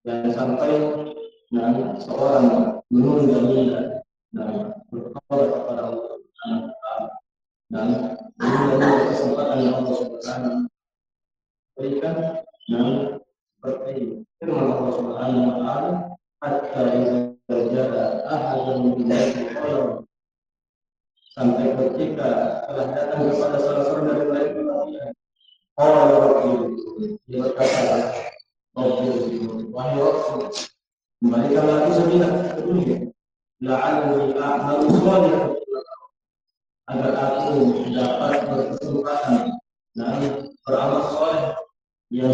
dan sampai seorang menunda-nunda dan bertobat kepada Allah Subhanahu wa taala dan menunda kesempatan yang Allah Subhanahu berikan dan seperti firman Allah Subhanahu wa taala hatta idza jaa ahadun billahi qala sampai ketika telah datang kepada salah seorang dari mereka qala rabbi dia berkata rabbi wahai Rabb kembalikanlah aku semula ke dunia la'alli a'malu shalihan agar aku dapat berkesempatan dan beramal soleh yang